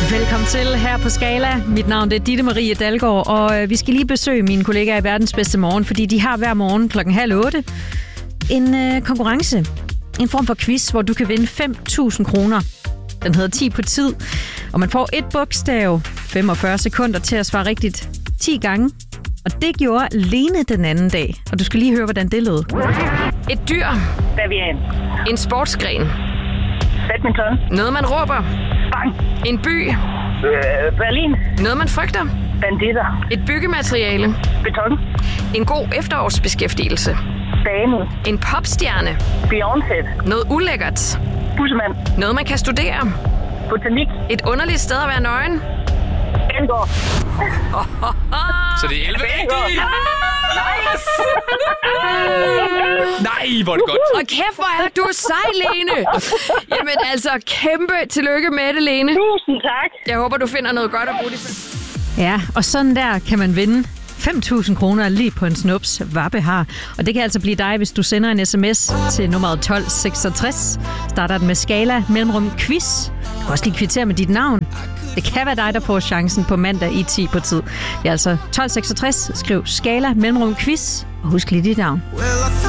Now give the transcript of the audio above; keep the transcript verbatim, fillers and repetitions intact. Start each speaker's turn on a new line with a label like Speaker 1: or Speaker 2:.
Speaker 1: Velkommen til her på Skala. Mit navn er Ditte Marie Dalgaard, og vi skal lige besøge mine kollegaer i Verdens Bedste Morgen, fordi de har hver morgen klokken halv otte en øh, konkurrence. En form for quiz, hvor du kan vinde fem tusind kroner. Den hedder ti på tid, og man får et bogstav, femogfyrre sekunder til at svare rigtigt ti gange. Og det gjorde Lene den anden dag, og du skal lige høre, hvordan det lød. Et dyr.
Speaker 2: Bavian.
Speaker 1: En sportsgren.
Speaker 2: Badminton.
Speaker 1: Noget, man råber.
Speaker 2: Bang.
Speaker 1: En by.
Speaker 2: Øh, Berlin.
Speaker 1: Noget, man frygter.
Speaker 2: Banditter.
Speaker 1: Et byggemateriale.
Speaker 2: Beton.
Speaker 1: En god efterårsbeskæftigelse.
Speaker 2: Bane.
Speaker 1: En popstjerne.
Speaker 2: Beyoncé.
Speaker 1: Noget ulækkert.
Speaker 2: Bussemand.
Speaker 1: Noget, man kan studere.
Speaker 2: Botanik.
Speaker 1: Et underligt sted at være nøgen.
Speaker 2: Elgård.
Speaker 3: Så det er elleve rigtigt! Nej, hvor er det godt.
Speaker 1: Og kæft, hvor er du sej, Lene. Jamen altså, kæmpe tillykke med det, Lene.
Speaker 2: Tusind tak.
Speaker 1: Jeg håber, du finder noget godt at bruge det. Ja, og sådan der kan man vinde fem tusind kroner lige på en snups vappehar. Og det kan altså blive dig, hvis du sender en sms til nummeret tolv seksogtres. Starter den med Skala mellemrum quiz. Du kan også lige kvittere med dit navn. Det kan være dig, der får chancen på mandag i ti på tid. Det er altså tolv seksogtres. Skriv Skala mellemrum quiz. Og husk lige dit navn.